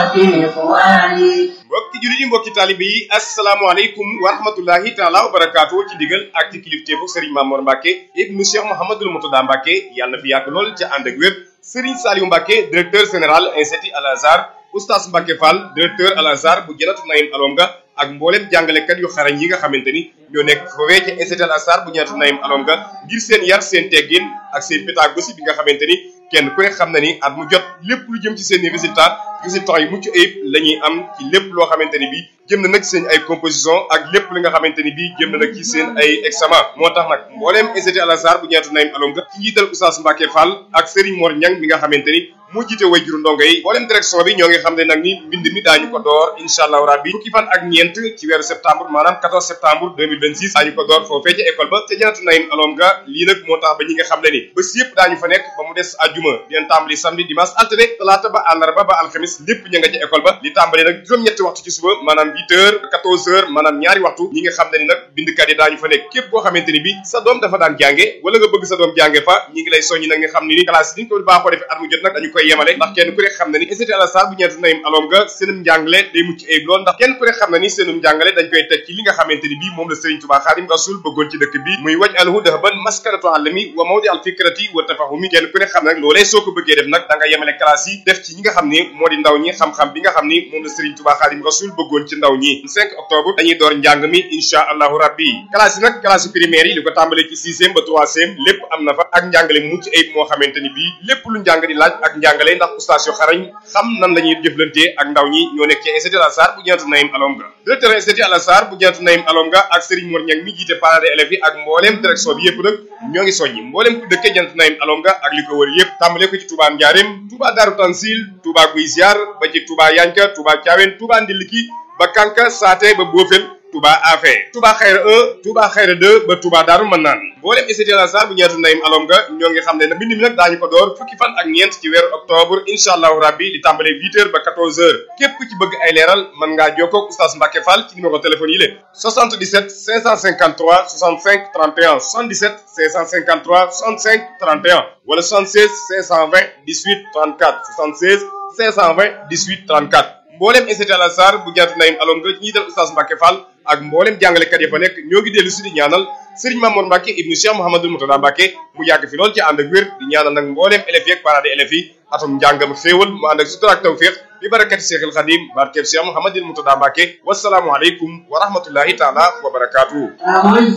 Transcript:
وفي فؤادي. mbokki jullit yi mbokki taalibe yi asalaamaaleykum wa rahmatullahi taala wa barakaatu ci digal ak ci kilifteefu Serigne Mamour Mbacke ibnu Cheikh Mouhamadoul Moutada Mbacke yàlla na fi yàgg lool ca ànd ak wér Serigne Saliou Mbacke directeur général institut Al Azhar Oustaz Mbacke Fall directeur Al Azhar bu Janatu Naïm Alonga ak mboolem jàngalekat yu xarañ yi nga xamante ni ñoo nekk foofee ci institut Al Azhar bu Janatu Naïm Alonga ngir seen yar seen teggin ak seen pédagogie bi nga xamante ni kenn ku ne xam na ni at mu jot lépp lu jëm ci seen i résultats yi mucc ayib la ñuy am ci lépp loo xamante ni bii jëm na nag seen ay composition ak lépp li nga xamante ni bii jëm na nag ci seen ay examen moo tax nag mbooleem institut Al Azhar bu Janatu Naïm Alonga ci njiital Oustaz Mbacke Fall ak Serigne Mor Niang mi nga xamante ni moo jiite way juru ndongo yi mbooleem direction bi ñoo ngi xam ne nag ni mbind mi daañu ko door incha allahu rabbi fukki fan ak ñeent ci weeru septembre maanaam 14 septembre 2026 daañu ko door foofee ca école ba ca Janatu Naïm Alonga lii nag moo tax ba ñi nga xam ne ni bés yëpp daañu fa nekk ba mu des àjjuma dinañ tàmbali samedi dimanche altine talaata ba àllarba ba alxamis lépp ña nga ca école ba li tàmbali nag juróom-ñetti waxtu ci suba maanaam 8 heures 14 heures maanaam ñaari waxtu ñi nga xam ne ni nag bindkat yi daañu fa nekk képp koo xamante ni bi sa doom dafa daan jànge wala nga bëgg sa doom jànge fa ñi ngi lay soññi nag nga xam ne ni classe yi ñu ko baaxoo defee at mu jot nag dañu koy yemale ndax kenn ku ne xam ne ni institut Al Azhar bu Janatu Naïm Alonga seenum njàngale day mucc ayib lool ndax kenn ku ne xam ne ni seenum njàngale dañ koy teg ci li nga xamante ni bii moom la Serigne Touba Khadim Rasoul bëggoon ci dëkk bi muy waj alhu dahban maskanatu alami wa mawdi al fikrati wa tafahumi kenn ku ne xam ne nag loolee soo ko bëggee def nag da nga yemale classe yi def ci ñi nga xam ne moo di ndaw ñi xam-xam bi nga xam ni moom la Serigne Touba Khadim Rasoul bëggoon ci ndaw ñi 5 octobre dañuy door njàng mi insha allahu rabbi classe yi nag classe primaire yi li ko tàmbalee ci 6e ba 3e lépp am na fa ak njàngale mucc ayib moo xamante ni bii lépp lu njàng di laaj ak njàngale ndax oustaz yu xarañ xam nan la ñuy jëflante ak ndaw ñi ñoo nekk ci institut Al Azhar bu Janatu Naïm Alonga directeur institut Al Azhar bu Janatu Naïm Alonga ak Serigne Mor Niang mi jiite parents d'élèves yi ak mbooleem direction bi yëpp nag ñoo ngi soññi mbooleem ku dëkkee Janatu Naïm Alonga ak li ko wër yëpp tàmbalee ko ci Touba Ndiarème Touba Darou Tansil Touba Guy Ziar ba ci Touba Yanka Touba Thiawène Touba Ndiliki ba Kanka Saate ba Bofel Touba Afé Touba Xayra 1 Touba Xayra 2 ba Touba Daaru Manaan mboolem institut Al Azhar bu Janatu Naïm Alonga ñoo ngi xam ne nag mbind mi nag daañu ko door fukki fan ak ñeent ci weeru octobre incha allahu rabbi di tàmbalee 8 heures ba 14 heures képp ku ci bëgg ay leeral mën ngaa jokkoo ak Oustaz Mbacke Fall ci numéro téléphone yi la 77 553 65 31 77 553 65 31 wala 76 520 18 34 76 520 18 34 mboolem institut Al Azhar bu Janatu Naïm Alonga ñi dal Oustaz Mbacke Fall ak mboolem jàngalekat ya fa nekk ñoo ngi dellu si di ñaanal Serigne Mamour Mbacke ibnu Cheikh Mouhamadoul Moutada Mbacke mu yàgg fi lool ci ànd ak wér di ñaanal nag mboolem élèves yi ak parents d'élèves yi atum njàngam xéewal mu ànd ak sutura ak tawfiq bi barakati Cheikhul Khadim barkeb Cheikh Mouhamadoul Moutada Mbacke wasalaamu aleykum wa rahmatullahi taala wa barakaatuhu